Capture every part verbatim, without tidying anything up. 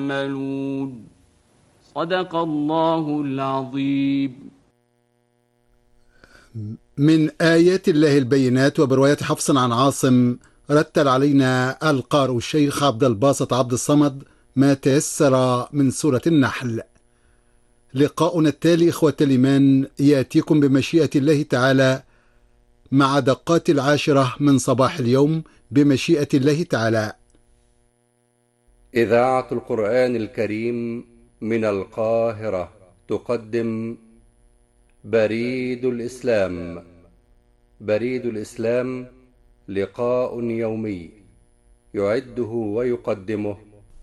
تعملون. صدق الله العظيم. من آيات الله البينات. وبرواية حفص عن عاصم رتل علينا القارئ الشيخ عبد الباسط عبد الصمد ما تيسر من سورة النحل. لقاؤنا التالي إخوة الإيمان يأتيكم بمشيئة الله تعالى مع دقات العاشرة من صباح اليوم بمشيئة الله تعالى. إذاعة القرآن الكريم من القاهرة تقدم بريد الإسلام. بريد الإسلام لقاء يومي يعده ويقدمه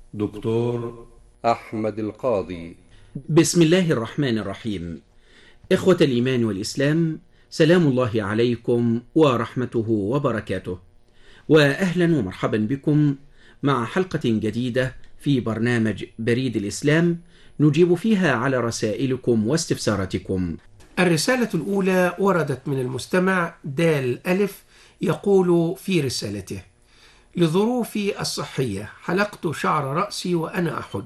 دكتور أحمد القاضي. بسم الله الرحمن الرحيم. إخوة الإيمان والإسلام، سلام الله عليكم ورحمته وبركاته، وأهلا ومرحبا بكم مع حلقة جديدة في برنامج بريد الإسلام نجيب فيها على رسائلكم واستفساراتكم. الرسالة الأولى وردت من المستمع دال ألف، يقول في رسالته: لظروفي الصحية حلقت شعر رأسي وأنا أحج،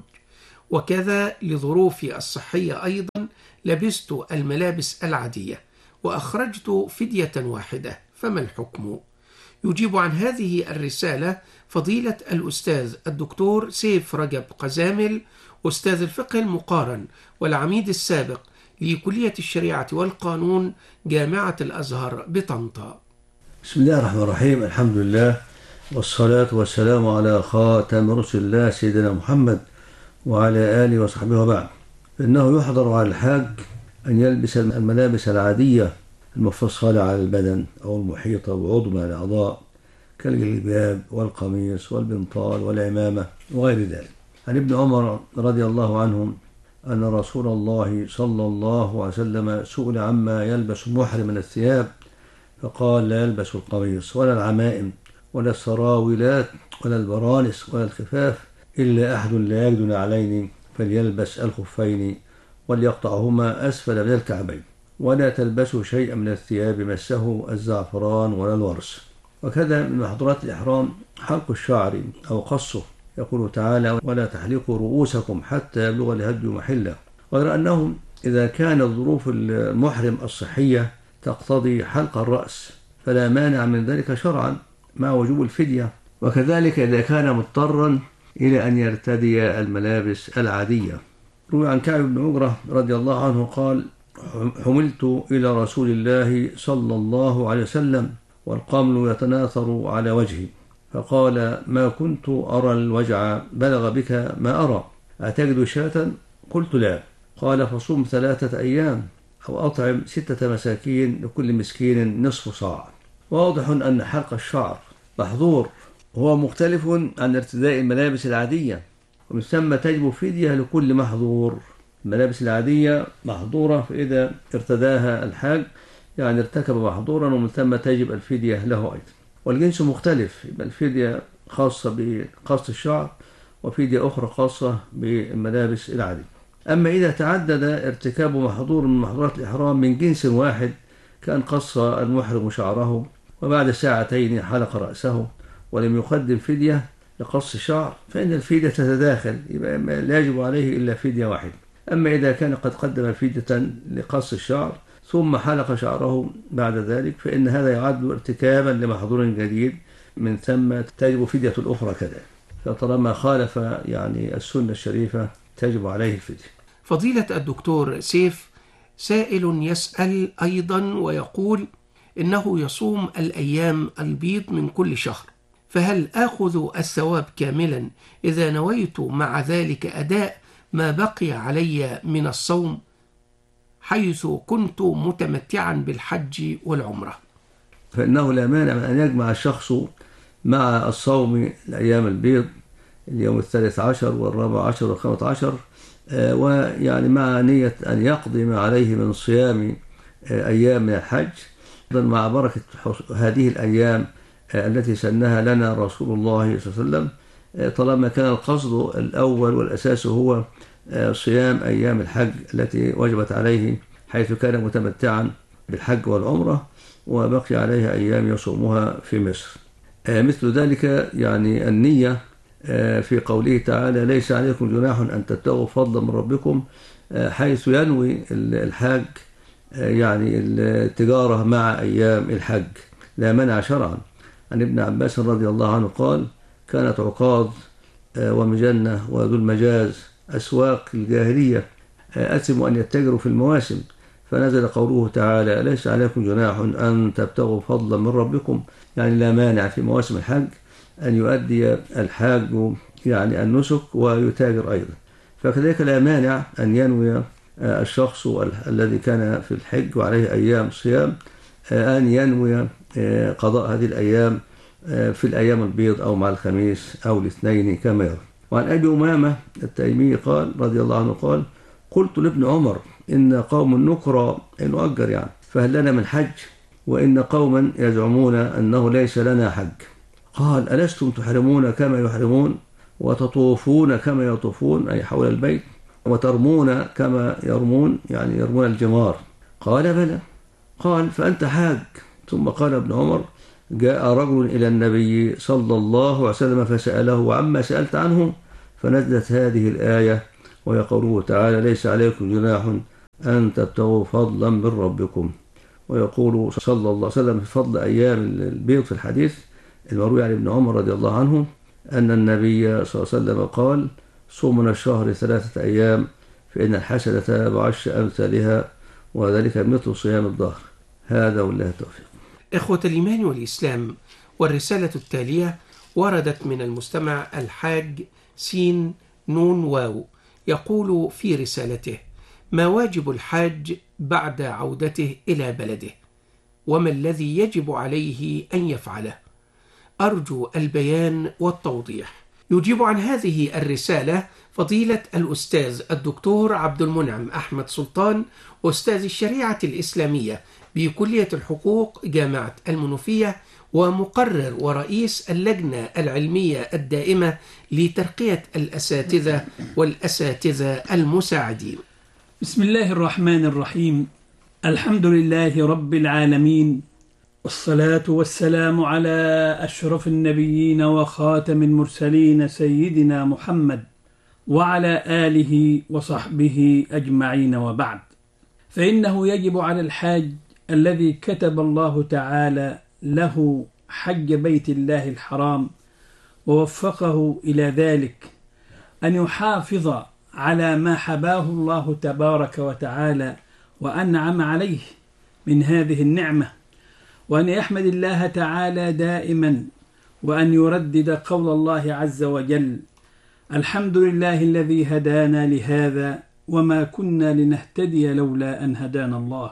وكذا لظروفي الصحية أيضا لبست الملابس العادية وأخرجت فدية واحدة، فما الحكم؟ يجيب عن هذه الرسالة فضيلة الأستاذ الدكتور سيف رجب قزامل، أستاذ الفقه المقارن والعميد السابق لكلية الشريعة والقانون جامعة الأزهر بطنطا. بسم الله الرحمن الرحيم. الحمد لله والصلاة والسلام على خاتم رسل الله سيدنا محمد وعلى آله وصحبه وبعد. إنه يحضر على الحاج أن يلبس الملابس العادية المفصلة على البدن أو المحيطة بعضو من الأعضاء كالجلباب والقميص والبنطال والعمامة وغير ذلك. عن ابن عمر رضي الله عنهم أن رسول الله صلى الله عليه وسلم سئل عما يلبس المحرم من الثياب فقال: لا يلبس القميص ولا العمائم ولا السراولات ولا البرانس ولا الخفاف إلا أحد لا يجد نعلين فليلبس الخفين وليقطعهما أسفل من الكعبين، ولا تلبسوا شيئا من الثياب مسه الزعفران ولا الورس. وكذا من محظورات الإحرام حلق الشعر أو قصه، يقول تعالى: ولا تحلقوا رؤوسكم حتى يبلغ الهدي محله. غير أنه إذا كانت ظروف المحرم الصحية تقتضي حلق الرأس فلا مانع من ذلك شرعا مع وجوب الفدية، وكذلك إذا كان مضطرا إلى أن يرتدي الملابس العادية. روي عن كعب بن عجرة رضي الله عنه قال: حملت إلى رسول الله صلى الله عليه وسلم والقمل يتناثر على وجهي، فقال: ما كنت أرى الوجع بلغ بك ما أرى، أتجد شاة؟ قلت: لا. قال: فصوم ثلاثة أيام أو أطعم ستة مساكين لكل مسكين نصف صاع. واضح أن حلق الشعر محظور، وهو مختلف عن ارتداء الملابس العادية، ومن ثم تجب فدية لكل محظور. الملابس العادية محظورة، فإذا ارتداها الحاج يعني ارتكب محظورا، ومن ثم تجب الفدية له أيضا. والجنس مختلف، يبقى الفدية خاصة بقص الشعر وفدية أخرى خاصة بالملابس العادية. أما إذا تعدد ارتكاب محظور من محظورات الإحرام من جنس واحد، كان قص المحرم شعره وبعد ساعتين حلق رأسه ولم يقدم فدية لقص الشعر، فإن الفدية تتداخل، يبقى لا يجب عليه إلا فدية واحدة. أما إذا كان قد قدم فدية لقص الشعر ثم حلق شعره بعد ذلك، فإن هذا يعد ارتكابا لمحظور جديد، من ثم تجب فدية الأخرى كذلك. فطالما خالف يعني السنة الشريفة تجب عليه الفدية. فضيلة الدكتور سيف، سائل يسأل أيضا ويقول إنه يصوم الأيام البيض من كل شهر، فهل آخذ الثواب كاملا إذا نويت مع ذلك أداء ما بقي علي من الصوم، حيث كنت متمتعا بالحج والعمرة؟ فإنه لا مانع من أن يجمع الشخص مع الصوم الأيام البيض، اليوم الثالث عشر والرابع عشر والخامس عشر، ويعني مع نية أن يقضي ما عليه من صيام أيام من الحج، مع بركة هذه الأيام التي سنها لنا رسول الله صلى الله عليه وسلم، طالما كان القصد الأول والأساس هو صيام أيام الحج التي وجبت عليه، حيث كان متمتعا بالحج والعمرة وبقي عليها أيام يصومها في مصر. مثل ذلك يعني النية في قوله تعالى ليس عليكم جناح أن تبتغوا فضلا من ربكم، حيث ينوي الحاج يعني التجارة مع أيام الحج لا منع شرعا. عن ابن عباس رضي الله عنه قال كانت عكاظ ومجنة وذو المجاز أسواق الجاهلية أثموا أن يتجروا في المواسم، فنزل قوله تعالى ليس عليكم جناح أن تبتغوا فضلا من ربكم، يعني لا مانع في مواسم الحج أن يؤدي الحاج يعني النسك ويتاجر أيضا. فكذلك لا مانع أن ينوي الشخص الذي كان في الحج وعليه أيام صيام أن ينوي قضاء هذه الأيام في الأيام البيض أو مع الخميس أو الاثنين كما يرى. وعن أبي أمامة التيمي قال رضي الله عنه قال قلت لابن عمر إن قوم نكرى نؤجر يعني فهل لنا من حج، وإن قوما يزعمون أنه ليس لنا حج. قال ألستم تحرمون كما يحرمون وتطوفون كما يطوفون أي حول البيت وترمون كما يرمون يعني يرمون الجمار؟ قال بلى. قال فأنت حاج. ثم قال ابن عمر جاء رجل إلى النبي صلى الله عليه وسلم فسأله عما سألت عنه، فنزلت هذه الآية وهي قوله تعالى ليس عليكم جناح أن تبتغوا فضلا من ربكم. ويقول صلى الله عليه وسلم في فضل أيام البيض في الحديث المروي عن ابن عمر رضي الله عنه أن النبي صلى الله عليه وسلم قال صوم من الشهر ثلاثة أيام فإن الحسنة بعشر أمثالها وذلك مثل صيام الدهر. هذا والله التوفيق. إخوة الإيمان والإسلام، والرسالة التالية وردت من المستمع الحاج سين نون واو، يقول في رسالته: ما واجب الحاج بعد عودته إلى بلده؟ وما الذي يجب عليه أن يفعله؟ أرجو البيان والتوضيح. يجيب عن هذه الرسالة فضيلة الأستاذ الدكتور عبد المنعم أحمد سلطان، أستاذ الشريعة الإسلامية بكلية الحقوق جامعة المنوفية، ومقرر ورئيس اللجنة العلمية الدائمة لترقية الأساتذة والأساتذة المساعدين. بسم الله الرحمن الرحيم. الحمد لله رب العالمين، والصلاة والسلام على أشرف النبيين وخاتم المرسلين سيدنا محمد وعلى آله وصحبه أجمعين، وبعد. فإنه يجب على الحاج الذي كتب الله تعالى له حج بيت الله الحرام ووفقه إلى ذلك أن يحافظ على ما حباه الله تبارك وتعالى وأنعم عليه من هذه النعمة، وأن يحمد الله تعالى دائما، وأن يردد قول الله عز وجل: الحمد لله الذي هدانا لهذا وما كنا لنهتدي لولا أن هدانا الله.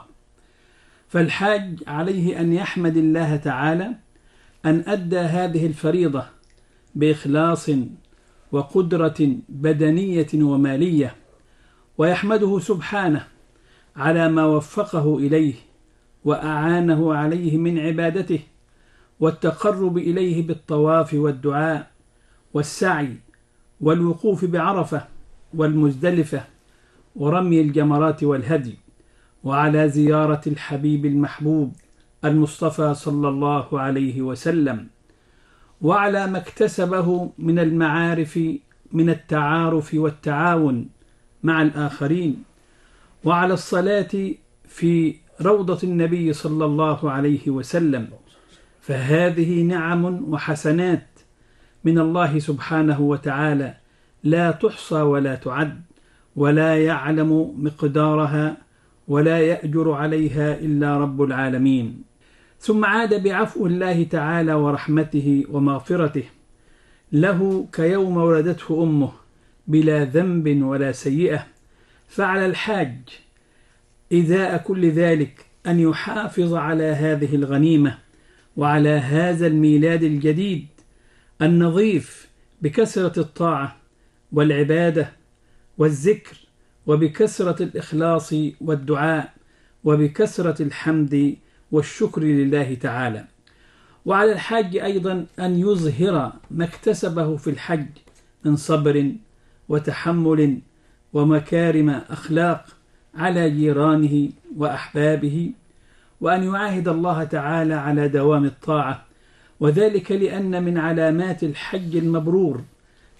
فالحاج عليه أن يحمد الله تعالى أن أدى هذه الفريضة بإخلاص وقدرة بدنية ومالية، ويحمده سبحانه على ما وفقه إليه وأعانه عليه من عبادته والتقرب إليه بالطواف والدعاء والسعي والوقوف بعرفة والمزدلفة ورمي الجمرات والهدي، وعلى زيارة الحبيب المحبوب المصطفى صلى الله عليه وسلم، وعلى ما اكتسبه من المعارف من التعارف والتعاون مع الآخرين، وعلى الصلاة في روضة النبي صلى الله عليه وسلم. فهذه نعم وحسنات من الله سبحانه وتعالى لا تحصى ولا تعد، ولا يعلم مقدارها ولا يأجر عليها إلا رب العالمين. ثم عاد بعفو الله تعالى ورحمته ومغفرته له كيوم ولدته أمه بلا ذنب ولا سيئة. فعلى الحاج إذاء كل ذلك أن يحافظ على هذه الغنيمة وعلى هذا الميلاد الجديد النظيف بكثرة الطاعة والعبادة والذكر، وبكثرة الإخلاص والدعاء، وبكثرة الحمد والشكر لله تعالى. وعلى الحاج أيضا أن يظهر ما اكتسبه في الحج من صبر وتحمل ومكارم أخلاق على جيرانه وأحبابه، وأن يعاهد الله تعالى على دوام الطاعة، وذلك لأن من علامات الحج المبرور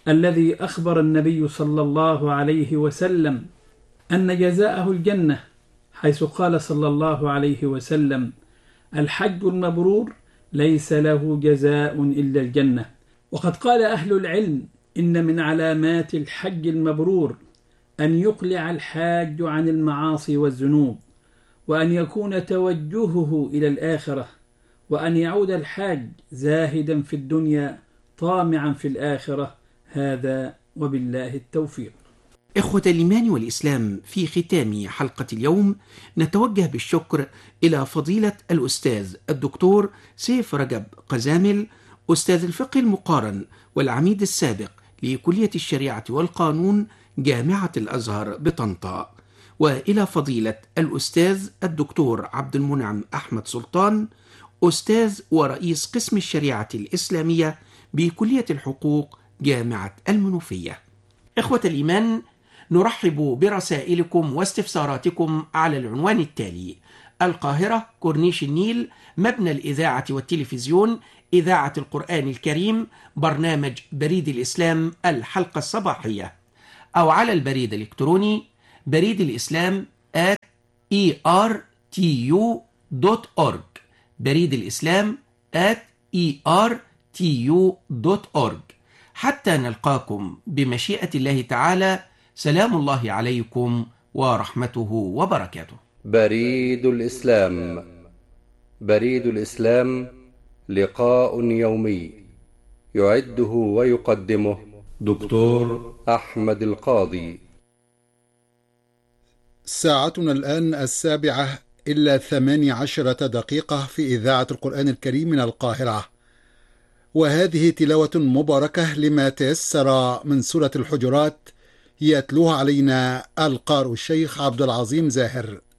الذي أخبر النبي صلى الله عليه وسلم أن جزاءه الجنة، حيث قال صلى الله عليه وسلم: الحج المبرور ليس له جزاء إلا الجنة. وقد قال أهل العلم إن من علامات الحج المبرور أن يقلع الحاج عن المعاصي والذنوب، وأن يكون توجهه إلى الآخرة، وأن يعود الحاج زاهدا في الدنيا طامعا في الآخرة. هذا وبالله التوفيق. إخوة الإيمان والإسلام، في ختام حلقة اليوم نتوجه بالشكر إلى فضيلة الأستاذ الدكتور سيف رجب قزامل، أستاذ الفقه المقارن والعميد السابق لكلية الشريعة والقانون جامعة الأزهر بطنطا، وإلى فضيلة الأستاذ الدكتور عبد المنعم أحمد سلطان، أستاذ ورئيس قسم الشريعة الإسلامية بكلية الحقوق جامعة المنوفية. إخوة الإيمان، نرحب برسائلكم واستفساراتكم على العنوان التالي: القاهرة، كورنيش النيل، مبنى الإذاعة والتلفزيون، إذاعة القرآن الكريم، برنامج بريد الإسلام الحلقة الصباحية، أو على البريد الإلكتروني بريد الإسلام آت إي آر تي يو دوت أورج، بريد الإسلام آت إي آر تي يو دوت أورج. حتى نلقاكم بمشيئة الله تعالى، سلام الله عليكم ورحمته وبركاته. بريد الإسلام. بريد الإسلام لقاء يومي يعده ويقدمه دكتور أحمد القاضي. ساعتنا الآن السابعة إلا ثماني عشرة دقيقة في إذاعة القرآن الكريم من القاهرة، وهذه تلاوة مباركة لما تيسر من سورة الحجرات، يتلوها علينا القارئ الشيخ عبد العظيم زاهر.